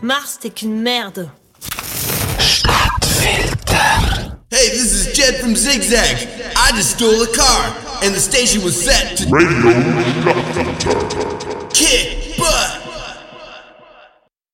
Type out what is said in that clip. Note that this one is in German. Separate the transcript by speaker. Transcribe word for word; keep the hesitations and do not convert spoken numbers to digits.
Speaker 1: Mars, t'es qu'une merde.
Speaker 2: Stadtfilter.
Speaker 3: Hey, this is Jed from Zigzag. I just stole a car, and the station was set to
Speaker 2: Radio Stadtfilter.
Speaker 3: kick